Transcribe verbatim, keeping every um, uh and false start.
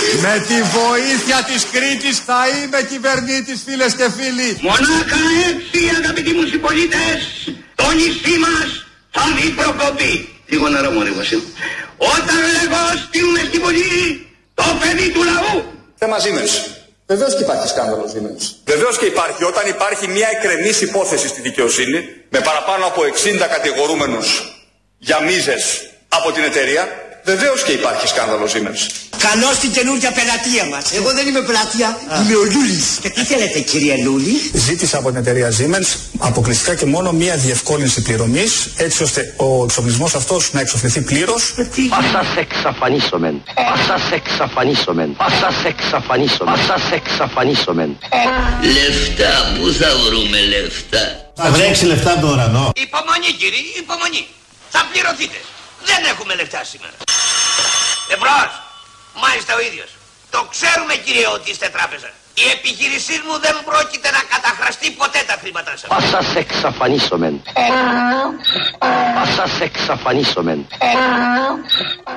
Με τη βοήθεια της Κρήτης θα είμαι κυβερνήτης, φίλες και φίλοι. Μονάχα έτσι, αγαπητοί μου συμπολίτες, το νησί μας θα δει προκοπή. Λίγο νερό μωρή Βασίλη. Όταν λέγω στείλουμε στην Βουλή το παιδί του λαού. Θέμα Siemens. Βεβαίως και υπάρχει σκάνδαλο Siemens. Βεβαίως και υπάρχει. Όταν υπάρχει μια εκκρεμής υπόθεση στη δικαιοσύνη με παραπάνω από εξήντα κατηγορούμενους για μίζες από την εταιρεία, βεβαίως και υπάρχει σκάνδαλο Siemens. Καλώς την καινούργια πελατεία μας. Εγώ δεν είμαι πελατεία, είμαι ο Λούλης. Και τι θέλετε κύριε Λούλη? Ζήτησα από την εταιρεία Siemens αποκλειστικά και μόνο μία διευκόλυνση πληρωμής, έτσι ώστε ο εξοπλισμός αυτός να εξοφληθεί πλήρως. Ας σας εξαφανίσομεν. Ας σας εξαφανίσομεν. Ας σας εξαφανίσομεν. Ας σας εξαφανίσομεν. Λεφτά, πού θα βρούμε λεφτά? Θα βρέξει λεφτά από το ουρανό. Υπομονή κύριε, υπομονή. Θα πληρωθείτε. Δεν έχουμε λεφτά σήμερα. Εμπρός. Μάλιστα ο ίδιος. Το ξέρουμε κύριε ότι είστε τράπεζα. Η επιχείρησή μου δεν πρόκειται να καταχραστεί ποτέ τα χρήματά σας. Ας σας εξαφανίσομεν. Ας σας εξαφανίσομεν.